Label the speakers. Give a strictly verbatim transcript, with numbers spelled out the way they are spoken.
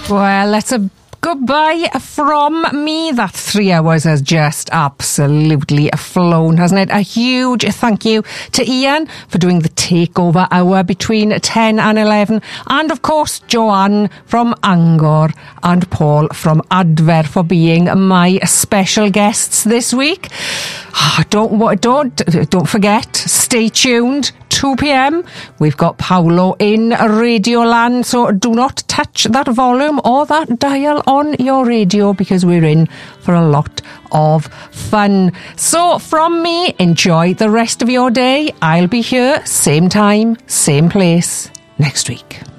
Speaker 1: Well, that's a goodbye from me. That three hours has just absolutely flown, hasn't it? A huge thank you to Ian for doing the takeover hour between ten and eleven. And of course, Joanne from Angor and Paul from Adver for being my special guests this week. Don't, don't, don't forget, stay tuned. two p.m. We've got Paolo in Radioland, so do not touch that volume or that dial on your radio because we're in for a lot of fun. So from me, enjoy the rest of your day. I'll be here, same time, same place, next week.